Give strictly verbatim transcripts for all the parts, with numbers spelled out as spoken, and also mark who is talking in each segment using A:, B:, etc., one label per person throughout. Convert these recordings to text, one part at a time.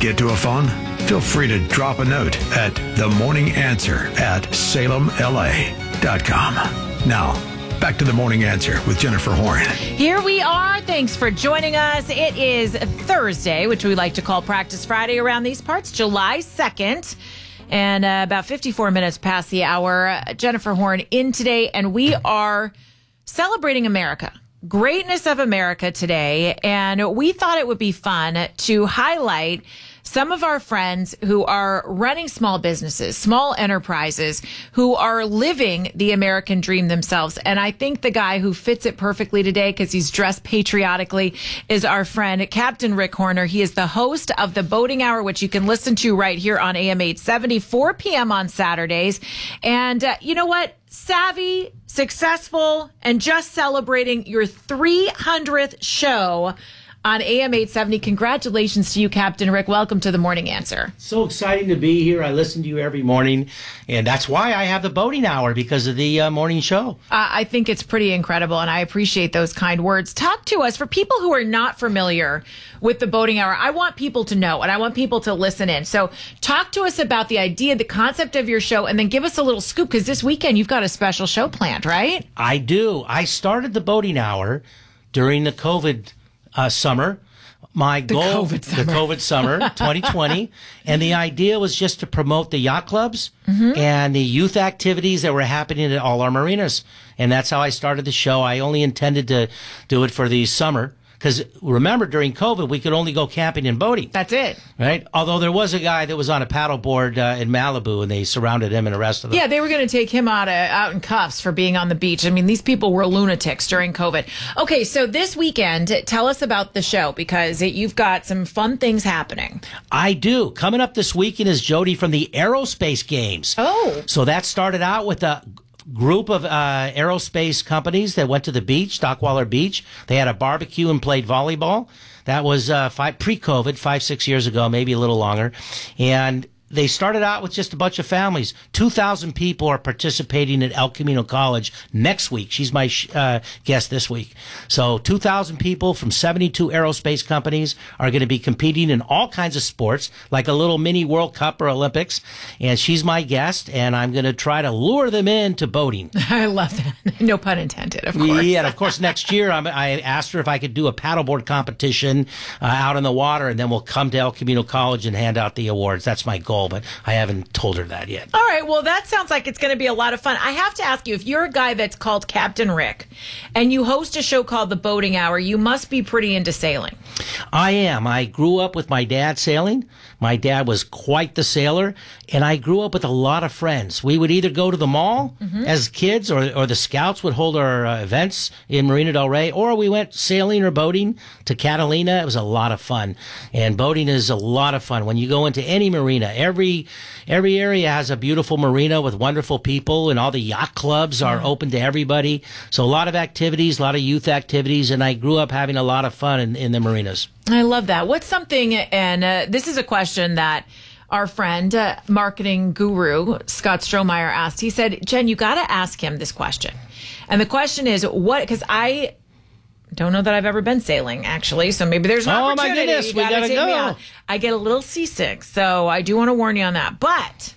A: get to a phone? Feel free to drop a note at the morning answer at salem l a dot com. Now, back to the Morning Answer with Jennifer Horn.
B: Here we are. Thanks for joining us. It is Thursday, which we like to call Practice Friday around these parts, July second. And uh, about fifty-four minutes past the hour. Jennifer Horn in today, and we are celebrating America. Greatness of America today. And we thought it would be fun to highlight some of our friends who are running small businesses, small enterprises, who are living the American dream themselves. And I think the guy who fits it perfectly today, because he's dressed patriotically, is our friend, Captain Rick Horner. He is the host of the Boating Hour, which you can listen to right here on A M eight seventy, four p.m. on Saturdays. And uh, you know what? Savvy, successful, and just celebrating your three hundredth show on A M eight seventy. Congratulations to you, Captain Rick. Welcome to the Morning Answer.
C: So exciting to be here. I listen to you every morning, and that's why I have the Boating Hour, because of the uh, morning show.
B: Uh, I think it's pretty incredible, and I appreciate those kind words. Talk to us. For people who are not familiar with the Boating Hour, I want people to know, and I want people to listen in. So talk to us about the idea, the concept of your show, and then give us a little scoop, because this weekend you've got a special show planned, right?
C: I do. I started the Boating Hour during the COVID Uh, summer. My
B: the
C: goal,
B: COVID summer.
C: the COVID summer, twenty twenty, and the idea was just to promote the yacht clubs mm-hmm. and the youth activities that were happening at all our marinas, and that's how I started the show. I only intended to do it for the summer, because remember, during COVID, we could only go camping and boating.
B: That's it.
C: Right? Although there was a guy that was on a paddleboard uh, in Malibu, and they surrounded him and arrested him.
B: Yeah, they were going to take him out, of, out in cuffs for being on the beach. I mean, these people were lunatics during COVID. Okay, so this weekend, tell us about the show, because it, you've got some fun things happening.
C: I do. Coming up this weekend is Jody from the Aerospace Games.
B: Oh.
C: So that started out with a group of uh, aerospace companies that went to the beach, Stockwaller Beach. They had a barbecue and played volleyball. That was uh, five, pre-COVID, five, six years ago, maybe a little longer. And they started out with just a bunch of families. two thousand people are participating at El Camino College next week. She's my uh, guest this week. So two thousand people from seventy-two aerospace companies are going to be competing in all kinds of sports, like a little mini World Cup or Olympics. And she's my guest, and I'm going to try to lure them into boating.
B: I love that. No pun intended, of course.
C: Yeah, and of course, next year I'm, I asked her if I could do a paddleboard competition uh, out in the water, and then we'll come to El Camino College and hand out the awards. That's my goal. But I haven't told her that yet.
B: All right. Well, that sounds like it's going to be a lot of fun. I have to ask you, if you're a guy that's called Captain Rick and you host a show called The Boating Hour, you must be pretty into sailing.
C: I am. I grew up with my dad sailing. My dad was quite the sailor, and I grew up with a lot of friends. We would either go to the mall mm-hmm. as kids, or or the scouts would hold our uh, events in Marina del Rey, or we went sailing or boating to Catalina. It was a lot of fun, and boating is a lot of fun. When you go into any marina, every every area has a beautiful marina with wonderful people, and all the yacht clubs are mm-hmm. open to everybody. So a lot of activities, a lot of youth activities, and I grew up having a lot of fun in, in the marinas.
B: I love that. What's something, and uh, this is a question that our friend, uh, marketing guru, Scott Strohmeyer asked. He said, Jen, you got to ask him this question. And the question is, what, because I don't know that I've ever been sailing, actually, so maybe there's an
C: oh,
B: opportunity.
C: Oh, my goodness,
B: you
C: we
B: gotta
C: got to
B: take
C: go.
B: Me out. I get a little seasick, so I do want to warn you on that. But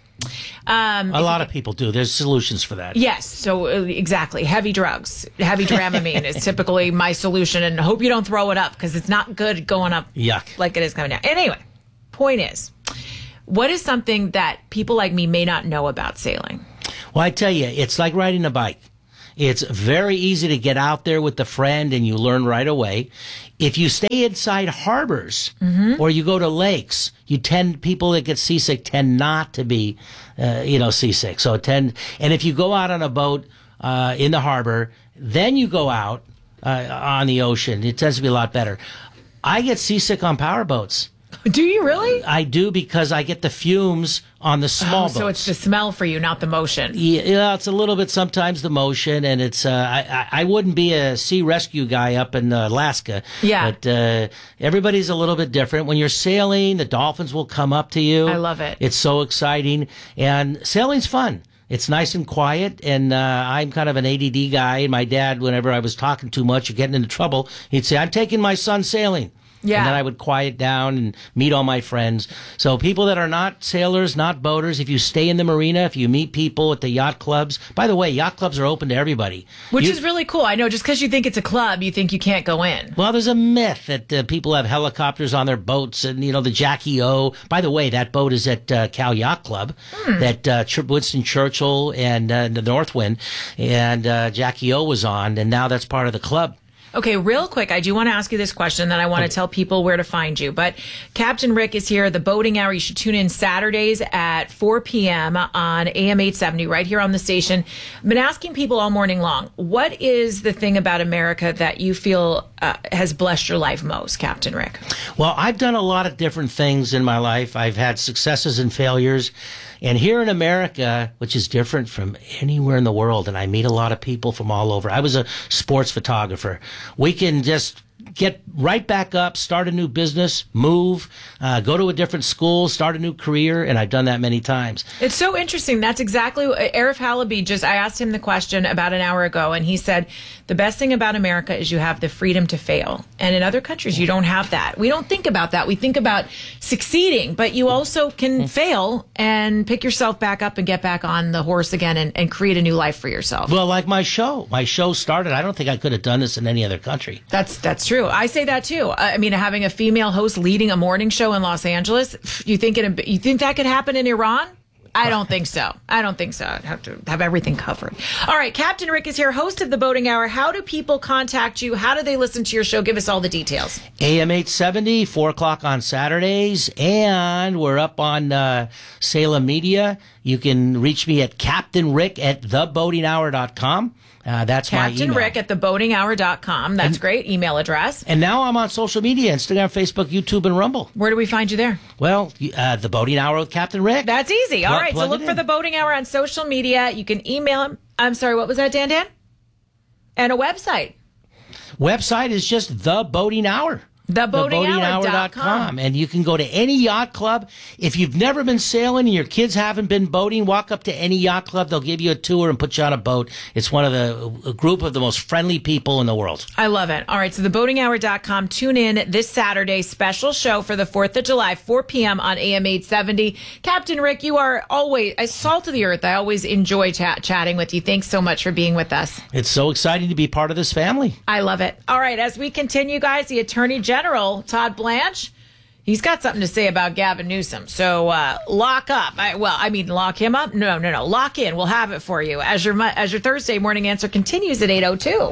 B: Um,
C: a lot of people do. There's solutions for that.
B: Yes. So uh, exactly. Heavy drugs. Heavy Dramamine is typically my solution. And hope you don't throw it up, because it's not good going up
C: Yuck.
B: like it is coming down. Anyway, point is, what is something that people like me may not know about sailing?
C: Well, I tell you, it's like riding a bike. It's very easy to get out there with a friend and you learn right away. If you stay inside harbors mm-hmm. or you go to lakes, you tend, people that get seasick tend not to be, uh, you know, seasick. So tend, and if you go out on a boat, uh, in the harbor, then you go out, uh, on the ocean, it tends to be a lot better. I get seasick on power boats.
B: Do you really?
C: I do, because I get the fumes on the small
B: oh,
C: boats.
B: So it's the smell for you, not the motion.
C: Yeah, yeah, it's a little bit sometimes the motion, and it's. Uh, I, I wouldn't be a sea rescue guy up in uh, Alaska.
B: Yeah.
C: But uh, everybody's a little bit different. When you're sailing, the dolphins will come up to you.
B: I love it.
C: It's so exciting, and sailing's fun. It's nice and quiet, and uh, I'm kind of an A D D guy, and my dad, whenever I was talking too much or getting into trouble, he'd say, I'm taking my son sailing.
B: Yeah.
C: And then I would quiet down and meet all my friends. So people that are not sailors, not boaters, if you stay in the marina, if you meet people at the yacht clubs, by the way, yacht clubs are open to everybody.
B: Which
C: You-
B: is really cool. I know just because you think it's a club, you think you can't go in.
C: Well, there's a myth that uh, people have helicopters on their boats, and you know the Jackie O. By the way, that boat is at uh, Cal Yacht Club,
B: Hmm.
C: that uh, Ch- Winston Churchill and uh, the Northwind and uh, Jackie O was on, and now that's part of the club.
B: Okay, real quick, I do want to ask you this question, then I want to tell people where to find you. But Captain Rick is here, the boating hour. You should tune in Saturdays at four p.m. on A M eight seventy, right here on the station. I've been asking people all morning long, what is the thing about America that you feel uh, has blessed your life most, Captain Rick?
C: Well, I've done a lot of different things in my life. I've had successes and failures. And here in America, which is different from anywhere in the world, and I meet a lot of people from all over. I was a sports photographer. We can just get right back up, start a new business, move, uh, go to a different school, start a new career, and I've done that many times.
B: It's so interesting. That's exactly what Arif Halaby just, I asked him the question about an hour ago, and he said, the best thing about America is you have the freedom to fail. And in other countries, you don't have that. We don't think about that. We think about succeeding, but you also can fail and pick yourself back up and get back on the horse again and, and create a new life for yourself.
C: Well, like my show. My show started, I don't think I could have done this in any other country.
B: That's that's true. I say that too. I mean, having a female host leading a morning show in Los Angeles, you think it, you think that could happen in Iran? I don't think so. I don't think so. I'd have to have everything covered. All right, Captain Rick is here, host of the Boating Hour. How do people contact you? How do they listen to your show? Give us all the details.
C: A M eight seventy, four o'clock on Saturdays, and we're up on uh, Salem Media. You can reach me at Captain Rick at the boating hour dot com. Uh, that's my
B: Captain
C: email.
B: Rick at the boating hour dot com. That's
C: And-
B: great. Email address.
C: And now I'm on social media, Instagram, Facebook, YouTube, and Rumble.
B: Where do we find you there?
C: Well, uh, the Boating Hour with Captain Rick.
B: That's easy. All
C: Plug-
B: right, so
C: plug
B: look
C: it
B: for
C: in.
B: the Boating Hour on social media. You can email him. I'm sorry, what was that, Dan Dan? And a website.
C: Website is just The Boating Hour.
B: the boating hour dot com.
C: And you can go to any yacht club. If you've never been sailing and your kids haven't been boating, walk up to any yacht club. They'll give you a tour and put you on a boat. It's one of the a group of the most friendly people in the world.
B: I love it. All right, so the boating hour dot com. Tune in this Saturday, special show for the fourth of July, four p.m. on A M eight seventy. Captain Rick, you are always a salt of the earth. I always enjoy chat- chatting with you. Thanks so much for being with us.
C: It's so exciting to be part of this family.
B: I love it. All right, as we continue, guys, the Attorney General, Todd Blanche, he's got something to say about Gavin Newsom. So uh, lock up. I, well, I mean, lock him up? No, no, no. Lock in. We'll have it for you as your mo- as your Thursday morning answer continues at eight oh two.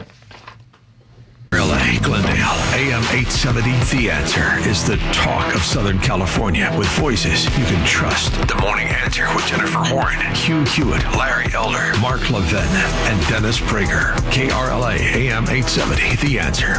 A: L A, Glendale, A M eight seventy, The Answer is the talk of Southern California with voices you can trust. The Morning Answer with Jennifer Horn, Hugh Hewitt, Larry Elder, Mark Levin, and Dennis Prager. K R L A, A M eight seventy, The Answer.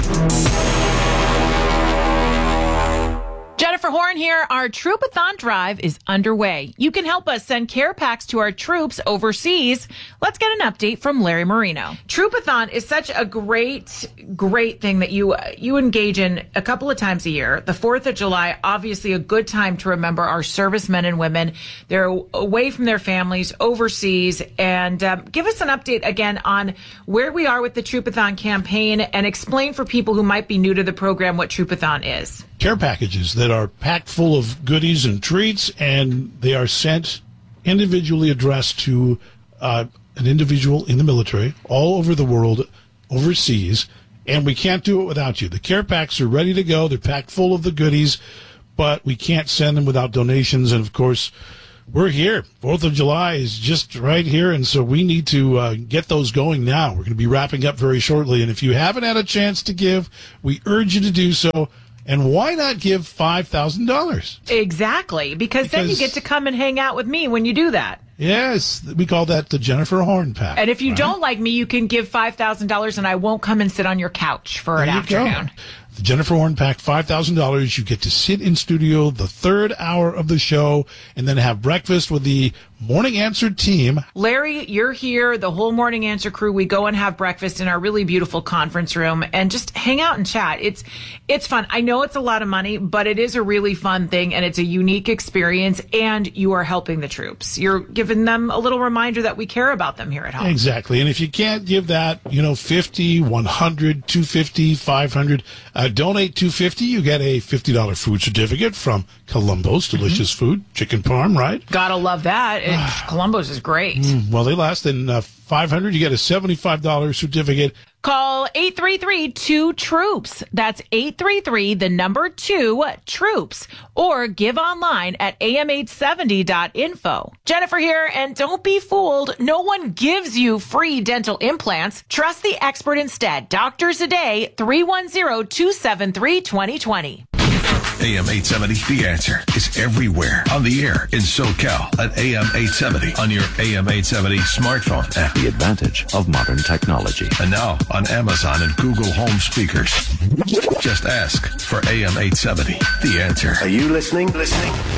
B: Jennifer Horn here. Our Troupathon Drive is underway. You can help us send care packs to our troops overseas. Let's get an update from Larry Marino. Troupathon is such a great, great thing that you you engage in a couple of times a year. The fourth of July, obviously a good time to remember our servicemen and women. They're away from their families overseas. And um, give us an update again on where we are with the Troupathon campaign and explain for people who might be new to the program what Troupathon is.
D: Care packages that are packed full of goodies and treats, and they are sent individually addressed to uh, an individual in the military all over the world, overseas, and we can't do it without you. The care packs are ready to go. They're packed full of the goodies, but we can't send them without donations, and of course, we're here. Fourth of July is just right here, and so we need to uh, get those going now. We're going to be wrapping up very shortly, and if you haven't had a chance to give, we urge you to do so. And why not give five thousand dollars?
B: Exactly, because, because then you get to come and hang out with me when you do that.
D: Yes, we call that the Jennifer Horn Pack.
B: And if you
D: right?
B: don't like me, you can give five thousand dollars and I won't come and sit on your couch for
D: there
B: an
D: you
B: afternoon.
D: Go. The Jennifer Horn Pack, five thousand dollars. You get to sit in studio the third hour of the show and then have breakfast with the Morning Answer team.
B: Larry, you're here, the whole Morning Answer crew. We go and have breakfast in our really beautiful conference room and just hang out and chat. It's it's fun. I know it's a lot of money, but it is a really fun thing, and it's a unique experience, and you are helping the troops. You're giving them a little reminder that we care about them here at home.
D: Exactly. And if you can't give that, you know, fifty, one hundred, two fifty, five hundred, uh, donate two fifty, you get a fifty dollars food certificate from Columbo's Delicious mm-hmm. Food, chicken parm, right?
B: Gotta love that. It, Columbo's is great.
D: Mm, well, they last. Then uh, five hundred, you get a seventy-five dollars certificate.
B: Call eight three three, two troops. That's eight three three, the number two, troops. Or give online at A M eight seventy dot info. Jennifer here, and don't be fooled. No one gives you free dental implants. Trust the expert instead. Doctors Today, three one zero, two seven three, two zero two zero.
A: A M eight seventy, The Answer, is everywhere on the air in SoCal at A M eight seventy on your A M eight seventy smartphone app.
E: The advantage of modern technology.
A: And now on Amazon and Google Home speakers. Just ask for A M eight seventy, The Answer.
E: Are you listening? Listening?